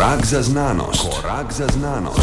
Korak za znanost. Korak za znanost.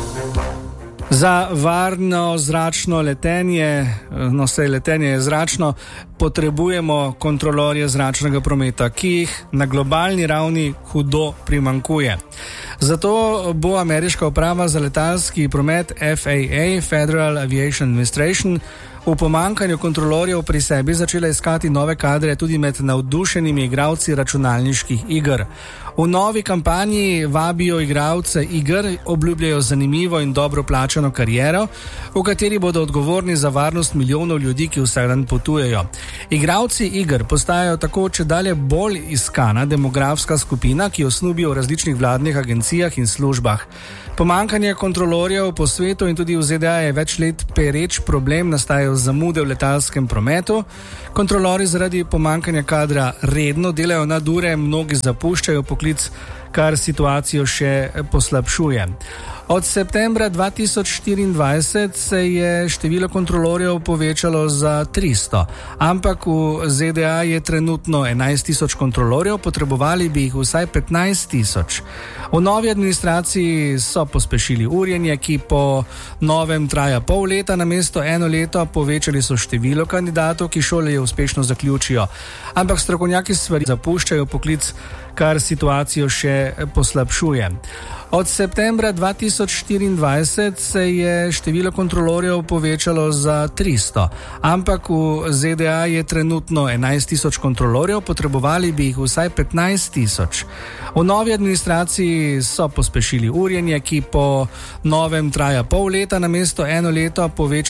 Za varno zračno letenje, saj letenje je zračno, potrebujemo kontrolorje zračnega prometa, ki jih na globalni ravni hudo primanjkuje. Zato bo ameriška uprava za letalski promet FAA, Federal Aviation Administration, v pomanjkanju kontrolorjev pri sebi začela iskati nove kadre tudi med navdušenimi igralci računalniških iger. V novi kampanji vabijo igralce iger, obljubljajo zanimivo in dobro plačano kariero, v kateri bodo odgovorni za varnost milijonov ljudi, ki vsak dan potujejo. Igralci iger postajajo tako čedalje bolj iskana demografska skupina, ki jo snubijo v različnih vladnih agencijah in službah. Pomanjkanje kontrolorjev po svetu in tudi v ZDA je več let pereč problem, nastajajo zamude v letalskem prometu. Kontrolorji zaradi pomanjkanja kadra redno delajo nadure, mnogi zapuščajo poklic, kar situacijo še poslabšuje. Od septembra 2024 se je število kontrolorjev povečalo za 300, ampak v ZDA je trenutno 11.000 kontrolorjev, potrebovali bi jih vsaj 15.000. V novi administraciji so pospešili urjenje, ki po novem traja pol leta namesto 1 leto, povečali so število kandidatov, ki šole uspešno zaključijo. Ampak strokovnjaki stvari zapuščajo poklic, kar situacijo še poslabšuje. Od septembra 2024 se je število kontrolorjev povečalo za 300, ampak v ZDA je trenutno 11.000 kontrolorjev, potrebovali bi jih vsaj 15.000. V novi administraciji so pospešili urjenje, ki po novem traja pol leta namesto 1 leto, povečali